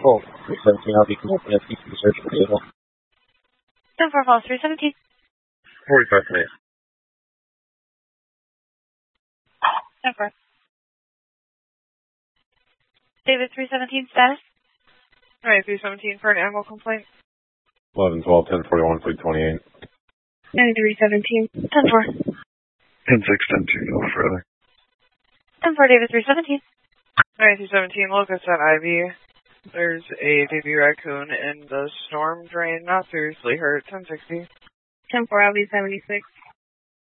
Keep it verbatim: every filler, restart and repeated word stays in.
Oh, three seventeen, I'll be connecting at P C search for vehicle. ten four, false three seventeen. forty-five minutes. ten four. David three seventeen, status? Alright, three seventeen for an animal complaint. eleven twelve, ten forty-one, fleet twenty-eight. ninety-three seventeen, ten four. ten six, ten two, no further. ten four, David three seventeen. Alright, three seventeen, locus at I V. There's a baby raccoon in the storm drain, not seriously hurt, ten sixty. ten four, L V seventy-six.